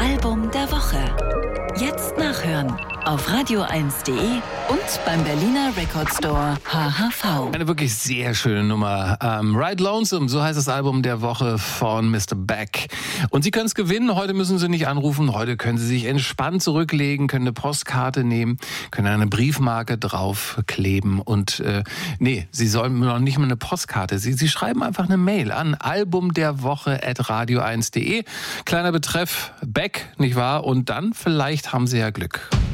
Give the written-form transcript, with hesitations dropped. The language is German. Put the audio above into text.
Album der Woche. Jetzt nachhören auf radio1.de und beim Berliner Record Store HHV. Eine wirklich sehr schöne Nummer. Ride Lonesome, so heißt das Album der Woche von Mr. Beck. Und Sie können es gewinnen. Heute müssen Sie nicht anrufen. Heute können Sie sich entspannt zurücklegen, können eine Postkarte nehmen, können eine Briefmarke draufkleben. Und Sie sollen noch nicht mal eine Postkarte. Sie schreiben einfach eine Mail an albumderwoche@radio1.de. Kleiner Betreff Beck, nicht wahr? Und dann vielleicht haben Sie ja Glück.